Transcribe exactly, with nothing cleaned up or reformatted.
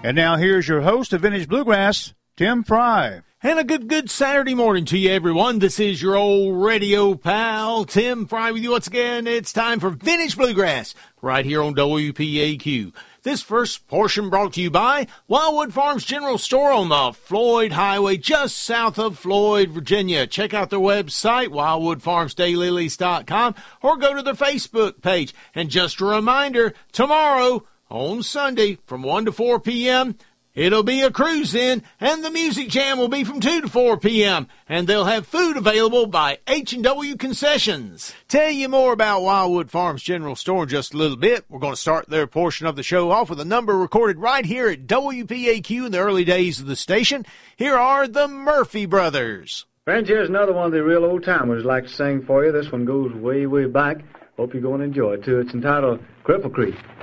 And now here's your host of Vintage Bluegrass, Tim Fry. And a good, good Saturday morning to you, everyone. This is your old radio pal, Tim Fry, with you once again. It's time for Vintage Bluegrass right here on W P A Q. This first portion brought to you by Wildwood Farms General Store on the Floyd Highway, just south of Floyd, Virginia. Check out their website, wildwood farms daylilies dot com, or go to their Facebook page. And just a reminder, tomorrow on Sunday from one to four p.m., it'll be a cruise-in, and the music jam will be from two to four p.m., and they'll have food available by H and W Concessions. Tell you more about Wildwood Farms General Store in just a little bit. We're going to start their portion of the show off with a number recorded right here at W P A Q in the early days of the station. Here are the Murphy Brothers. Friends, here's another one of the real old-timers I'd like to sing for you. This one goes way, way back. Hope you're going to enjoy it, too. It's entitled Cripple Creek.